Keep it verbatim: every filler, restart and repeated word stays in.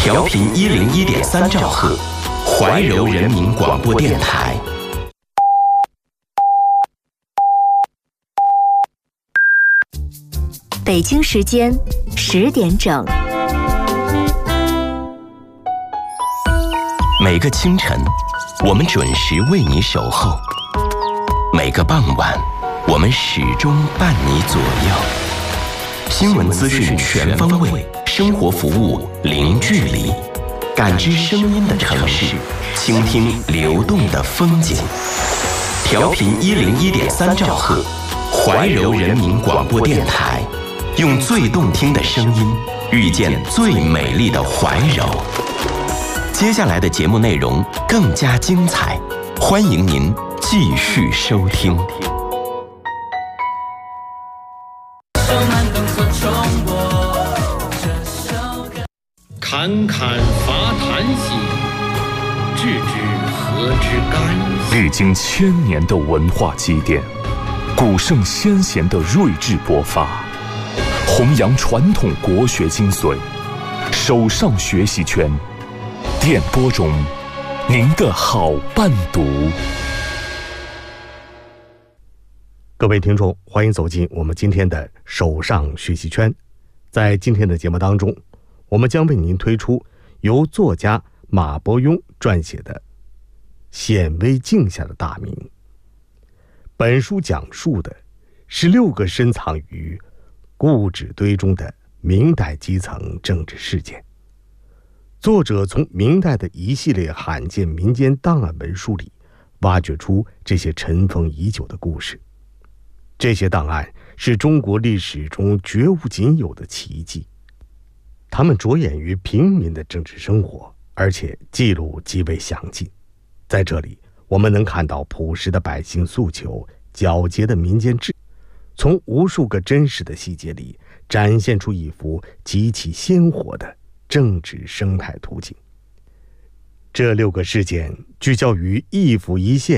调频一零一点三兆赫，怀柔人民广播电台。 北京时间十点整。 每个清晨，我们准时为你守候；每个傍晚，我们始终伴你左右。新闻资讯全方位，生活服务零距离，感知声音的城市，倾听流动的风景。调频一零一点三兆赫，怀柔人民广播电台，用最动听的声音遇见最美丽的怀柔。接下来的节目内容更加精彩，欢迎您继续收听。 侃侃伐檀兮，置之何之干兮。 历经千年的文化积淀，古圣先贤的睿智博发，弘扬传统国学精髓，手上学习圈，电波中您的好伴读。 各位听众，欢迎走进我们今天的手上学习圈。在今天的节目当中，我们将为您推出由作家马伯庸撰写的《显微镜下的大明》。本书讲述的是六个深藏于故纸堆中的明代基层政治事件。作者从明代的一系列罕见民间档案文书里挖掘出这些尘封已久的故事。这些档案是中国历史中绝无仅有的奇迹，他们着眼于平民的政治生活，而且记录极为详尽。在这里，我们能看到朴实的百姓诉求，皎洁的民间志，从无数个真实的细节里展现出一幅极其鲜活的政治生态图景。这六个事件聚焦于一府一县